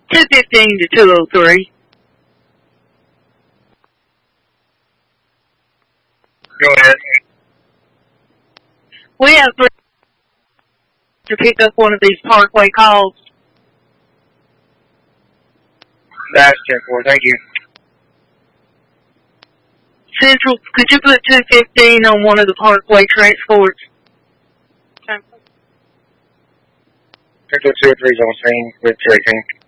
215 to 203. Go ahead. We have 3 to pick up one of these Parkway calls. That's 10-4, thank you. Central, could you put 215 on one of the Parkway transports? Central 203 is on scene with 218.